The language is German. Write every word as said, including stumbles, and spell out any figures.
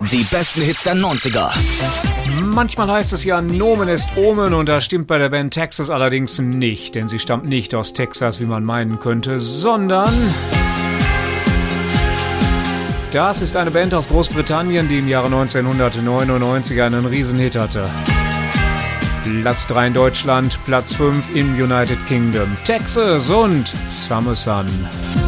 Die besten Hits der neunziger. Manchmal heißt es ja, Nomen ist Omen, und das stimmt bei der Band Texas allerdings nicht, denn sie stammt nicht aus Texas, wie man meinen könnte, sondern das ist eine Band aus Großbritannien, die im Jahre neunzehnhundertneunundneunzig einen Riesenhit hatte. Platz drei in Deutschland, Platz fünf im United Kingdom. Texas und Summer Sun.